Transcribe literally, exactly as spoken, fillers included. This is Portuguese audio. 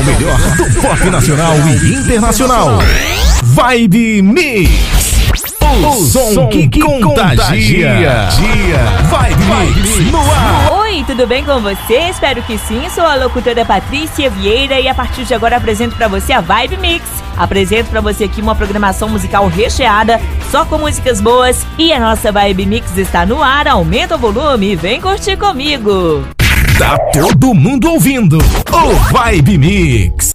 o melhor do pop nacional e internacional. Vibe Mix. O, o som, som que, que contagia. contagia. Vibe, Vibe Mix no ar. Oi, tudo bem com você? Espero que sim. Sou a locutora Patrícia Vieira e a partir de agora apresento pra você a Vibe Mix. Apresento pra você aqui uma programação musical recheada, só com músicas boas. E a nossa Vibe Mix está no ar. Aumenta o volume e vem curtir comigo. Tá todo mundo ouvindo o Vibe Mix.